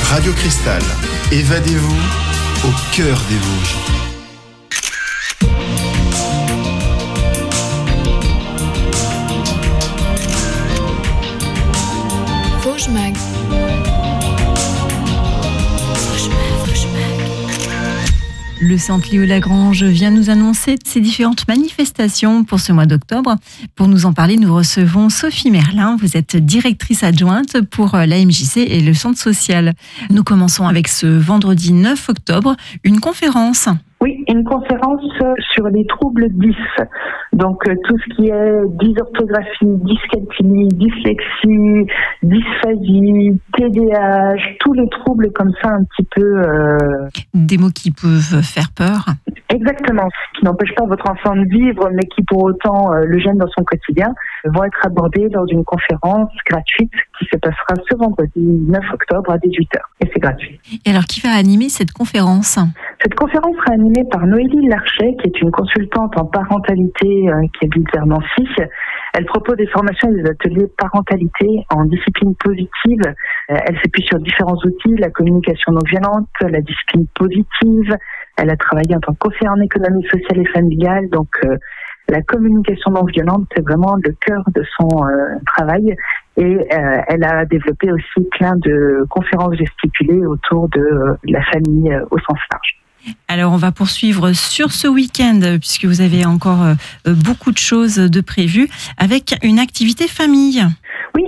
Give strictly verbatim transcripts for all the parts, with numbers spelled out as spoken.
Radio Cristal, évadez-vous au cœur des Vosges. Vosges Mag. Le Centre Léo Lagrange vient nous annoncer ses différentes manifestations pour ce mois d'octobre. Pour nous en parler, nous recevons Sophie Merlin. Vous êtes directrice adjointe pour l'A M J C et le Centre social. Nous commençons avec ce vendredi neuf octobre, une conférence. Oui, une conférence sur les troubles dys. Donc tout ce qui est dysorthographie, dyscalculie, dyslexie, dysphasie, T D A H, tous les troubles comme ça un petit peu... Euh... Des mots qui peuvent faire peur. Exactement, ce qui n'empêche pas votre enfant de vivre, mais qui pour autant euh, le gêne dans son quotidien, vont être abordés lors d'une conférence gratuite qui se passera ce vendredi neuf octobre à dix-huit heures. Et c'est gratuit. Et alors, qui va animer cette conférence ? Cette conférence sera animée par Noélie Larchet, qui est une consultante en parentalité euh, qui habite vers Nancy. Elle propose des formations et des ateliers parentalité en discipline positive. Euh, elle s'appuie sur différents outils, la communication non violente, la discipline positive. Elle a travaillé en tant que conseillère en économie sociale et familiale. Donc, euh, la communication non violente, c'est vraiment le cœur de son euh, travail. Et euh, elle a développé aussi plein de conférences gesticulées autour de euh, la famille euh, au sens large. Alors, on va poursuivre sur ce week-end, puisque vous avez encore euh, beaucoup de choses de prévues, avec une activité famille. Oui,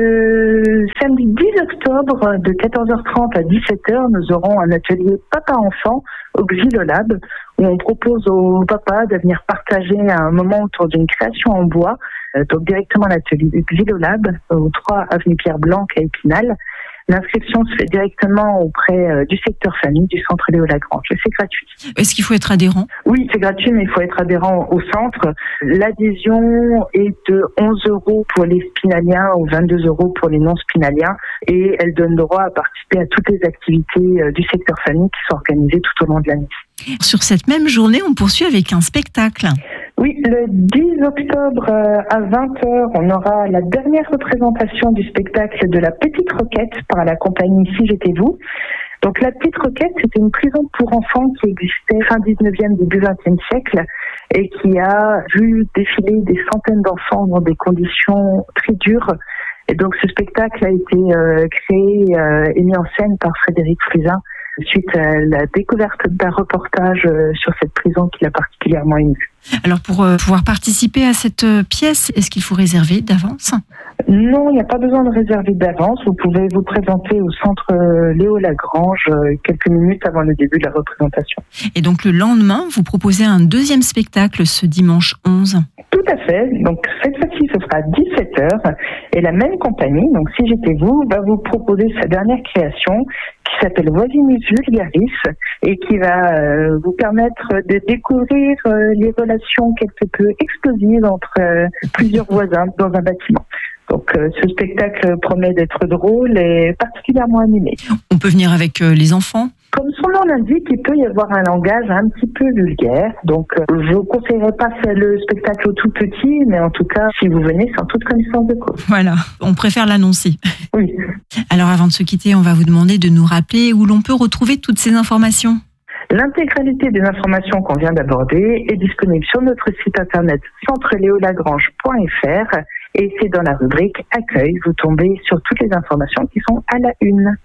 le samedi dix octobre, de quatorze heures trente à dix-sept heures, nous aurons un atelier papa-enfant au Xylolab, où on propose aux papas de venir partager un moment autour d'une création en bois, euh, donc directement à l'atelier du Xylolab, au trois avenue Pierre Blanc à Épinal. L'inscription se fait directement auprès euh, du secteur famille du Centre Léo Lagrange. C'est gratuit. Est-ce qu'il faut être adhérent ? Oui, c'est gratuit, mais il faut être adhérent au centre. L'adhésion est de onze euros pour les spinaliens ou vingt-deux euros pour les non-spinaliens. Et elle donne droit à participer à toutes les activités euh, du secteur famille qui sont organisées tout au long de l'année. Sur cette même journée, on poursuit avec un spectacle. Oui, le dix octobre à vingt heures, on aura la dernière représentation du spectacle de La Petite Roquette par la compagnie Si j'étais vous. Donc La Petite Roquette, c'était une prison pour enfants qui existait fin dix-neuvième, début vingtième siècle et qui a vu défiler des centaines d'enfants dans des conditions très dures. Et donc ce spectacle a été euh, créé euh, et mis en scène par Frédéric Flusin suite à la découverte d'un reportage sur cette prison qui l'a particulièrement ému. Alors pour euh, pouvoir participer à cette pièce, est-ce qu'il faut réserver d'avance ? Non, il n'y a pas besoin de réserver d'avance. Vous pouvez vous présenter au centre Léo Lagrange quelques minutes avant le début de la représentation. Et donc le lendemain, vous proposez un deuxième spectacle ce dimanche onze ? Tout à fait. Donc cette fois-ci, ce sera à dix-sept heures. Et la même compagnie, donc Si j'étais vous, va vous proposer sa dernière création qui s'appelle Voisinus Vulgaris et qui va euh, vous permettre de découvrir euh, les relations quelque peu explosives entre euh, plusieurs voisins dans un bâtiment. Donc euh, ce spectacle promet d'être drôle et particulièrement animé. On peut venir avec euh, les enfants ? Comme son nom l'indique, il peut y avoir un langage un petit peu vulgaire. Donc, euh, je ne vous conseillerais pas le spectacle au tout petit, mais en tout cas, si vous venez, c'est en toute connaissance de cause. Voilà, on préfère l'annoncer. Oui. Alors, avant de se quitter, on va vous demander de nous rappeler où l'on peut retrouver toutes ces informations. L'intégralité des informations qu'on vient d'aborder est disponible sur notre site internet centre léo lagrange point f r et c'est dans la rubrique Accueil. Vous tombez sur toutes les informations qui sont à la une.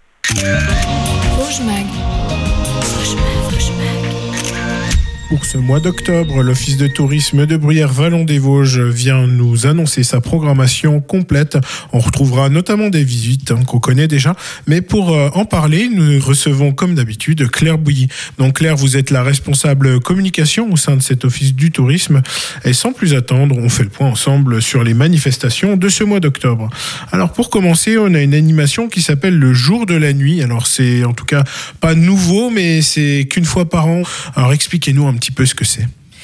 Vosges Mag. Vosges Mag, Vosges Mag. Pour ce mois d'octobre, l'Office de tourisme de Bruyères-Vallon-des-Vosges vient nous annoncer sa programmation complète. On retrouvera notamment des visites hein, qu'on connaît déjà. Mais pour euh, en parler, nous recevons comme d'habitude Claire Bouilly. Donc Claire, vous êtes la responsable communication au sein de cet Office du tourisme. Et sans plus attendre, on fait le point ensemble sur les manifestations de ce mois d'octobre. Alors pour commencer, on a une animation qui s'appelle le Jour de la nuit. Alors c'est en tout cas pas nouveau, mais c'est qu'une fois par an. Alors expliquez-nous un petit peu ce que c'est.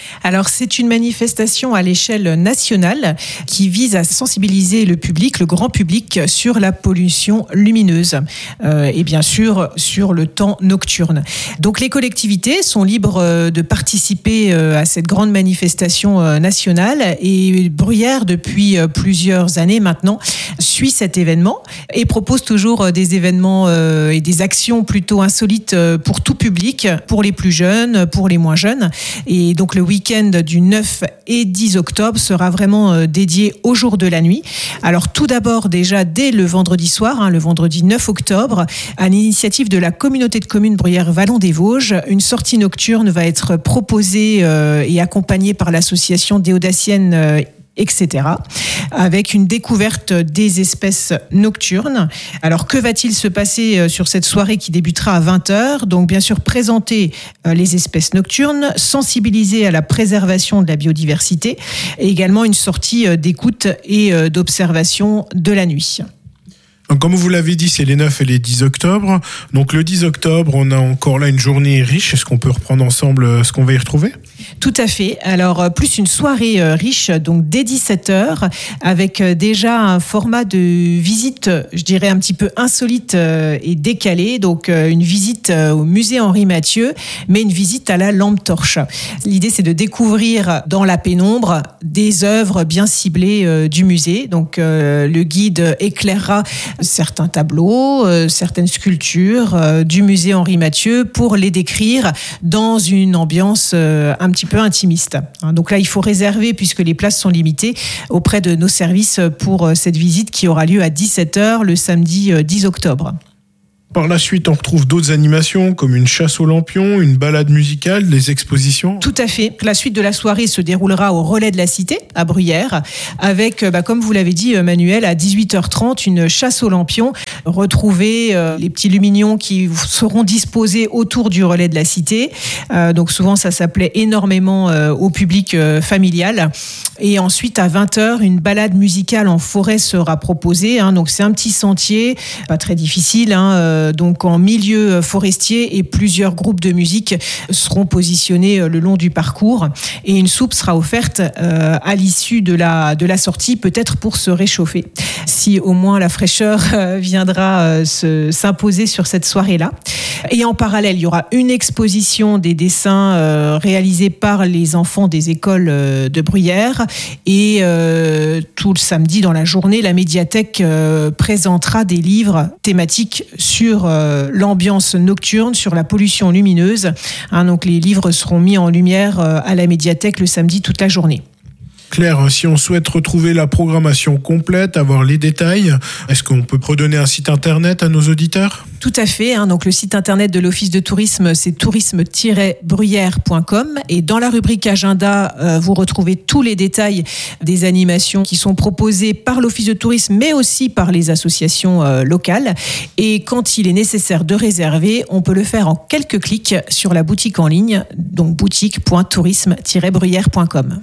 Alors, c'est une manifestation à l'échelle nationale qui vise à sensibiliser le public, le grand public, sur la pollution lumineuse euh, et bien sûr sur le temps nocturne. Donc, les collectivités sont libres de participer à cette grande manifestation nationale et Bruyères, depuis plusieurs années maintenant, suit cet événement et propose toujours des événements et des actions plutôt insolites pour tout public, pour les plus jeunes, pour les moins jeunes. Et donc, le week-end du neuf et dix octobre sera vraiment dédié au jour de la nuit. Alors tout d'abord, déjà dès le vendredi soir, hein, le vendredi neuf octobre, à l'initiative de la communauté de communes Bruyères-Vallon des Vosges, une sortie nocturne va être proposée euh, et accompagnée par l'association Déodacienne euh, et cetera, avec une découverte des espèces nocturnes. Alors, que va-t-il se passer sur cette soirée qui débutera à vingt heures ? Donc, bien sûr, présenter les espèces nocturnes, sensibiliser à la préservation de la biodiversité et également une sortie d'écoute et d'observation de la nuit. Comme vous l'avez dit, c'est les neuf et les dix octobre. Donc le dix octobre, on a encore là une journée riche. Est-ce qu'on peut reprendre ensemble ce qu'on va y retrouver ? Tout à fait. Alors, plus une soirée riche, donc dès dix-sept heures, avec déjà un format de visite, je dirais un petit peu insolite et décalé. Donc, une visite au musée Henri Mathieu, mais une visite à la lampe torche. L'idée, c'est de découvrir dans la pénombre des œuvres bien ciblées du musée. Donc, le guide éclairera certains tableaux, euh, certaines sculptures euh, du musée Henri Mathieu pour les décrire dans une ambiance euh, un petit peu intimiste. Hein, donc là, il faut réserver, puisque les places sont limitées, auprès de nos services pour euh, cette visite qui aura lieu à dix-sept heures le samedi euh, dix octobre. Par la suite, on retrouve d'autres animations comme une chasse aux lampions, une balade musicale, des expositions. Tout à fait. La suite de la soirée se déroulera au Relais de la Cité, à Bruyères, avec, bah, comme vous l'avez dit, Manuel, à dix-huit heures trente, une chasse aux lampions. Retrouver euh, les petits lumignons qui seront disposés autour du Relais de la Cité. Euh, donc souvent, ça s'appelait énormément euh, au public euh, familial. Et ensuite, à vingt heures, une balade musicale en forêt sera proposée. Hein. Donc c'est un petit sentier, pas très difficile, hein, euh, donc en milieu forestier, et plusieurs groupes de musique seront positionnés le long du parcours et une soupe sera offerte euh, à l'issue de la, de la sortie, peut-être pour se réchauffer, si au moins la fraîcheur euh, viendra euh, se, s'imposer sur cette soirée-là. Et en parallèle, il y aura une exposition des dessins euh, réalisés par les enfants des écoles euh, de Bruyères, et euh, tout le samedi dans la journée, la médiathèque euh, présentera des livres thématiques sur euh, l'ambiance nocturne, sur la pollution lumineuse. Hein, donc les livres seront mis en lumière euh, à la médiathèque le samedi toute la journée. Claire, si on souhaite retrouver la programmation complète, avoir les détails, est-ce qu'on peut redonner un site internet à nos auditeurs ? Tout à fait. Hein, donc le site internet de l'Office de tourisme, c'est tourisme tiret bruyères point com, et dans la rubrique agenda, euh, vous retrouvez tous les détails des animations qui sont proposées par l'Office de tourisme, mais aussi par les associations euh, locales. Et quand il est nécessaire de réserver, on peut le faire en quelques clics sur la boutique en ligne, donc boutique point tourisme tiret bruyères point com.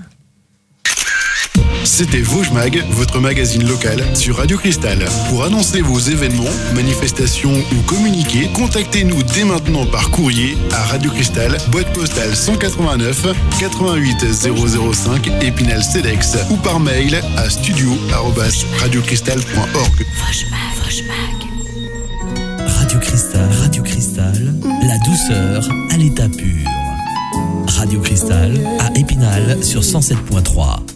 C'était Vosges Mag, votre magazine local sur Radio Cristal. Pour annoncer vos événements, manifestations ou communiquer, contactez-nous dès maintenant par courrier à Radio Cristal, boîte postale cent quatre-vingt-neuf quatre-vingt-huit zéro zéro cinq Épinal Cedex, ou par mail à studio arobase radiocristal point org. Radio Cristal, Radio Cristal, la douceur à l'état pur. Radio Cristal à Épinal sur cent sept point trois.